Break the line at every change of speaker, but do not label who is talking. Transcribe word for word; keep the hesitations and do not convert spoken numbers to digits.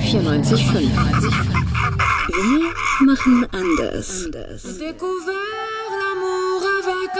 vierundneunzig Komma fünf. Wir machen anders.
Découvert l'amour avec